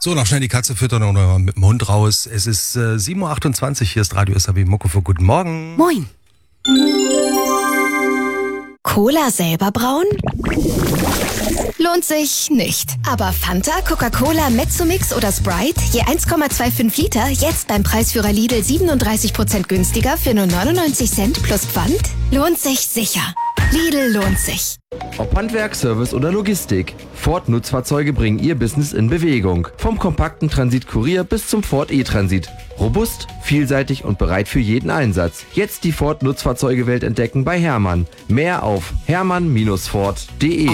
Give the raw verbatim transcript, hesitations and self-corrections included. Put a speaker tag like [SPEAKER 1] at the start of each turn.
[SPEAKER 1] So, noch schnell die Katze füttern oder mit dem Hund raus. Es ist äh, sieben Uhr achtundzwanzig, hier ist Radio S R B Mucke für Guten Morgen.
[SPEAKER 2] Moin. Cola selber brauen? Lohnt sich nicht. Aber Fanta, Coca-Cola, Mezzomix oder Sprite, je eins Komma fünfundzwanzig Liter, jetzt beim Preisführer Lidl siebenunddreißig Prozent günstiger für nur neunundneunzig Cent plus Pfand? Lohnt sich sicher. Lidl lohnt sich.
[SPEAKER 3] Ob Handwerk, Service oder Logistik, Ford Nutzfahrzeuge bringen Ihr Business in Bewegung. Vom kompakten Transit Kurier bis zum Ford E-Transit. Robust, vielseitig und bereit für jeden Einsatz. Jetzt die Ford Nutzfahrzeugewelt entdecken bei Hermann. Mehr auf hermann Bindestrich ford punkt de.